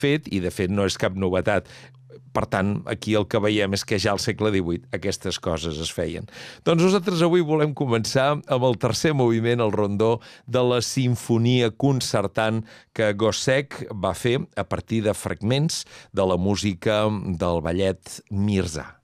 fet, i de fet no és cap novetat. Per tant, aquí el que veiem és que ja al segle XVIII aquestes coses es feien. Doncs nosaltres avui volem començar amb el tercer moviment, el rondó de la sinfonia concertant que Gossec va fer a partir de fragments de la música del ballet Mirza.